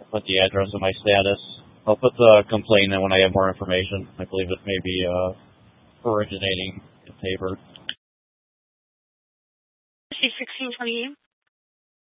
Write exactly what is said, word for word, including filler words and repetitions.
put the address of my status. I'll put the complaint in when I have more information. I believe it may be uh, originating in Tabor. C sixteen twenty-eight.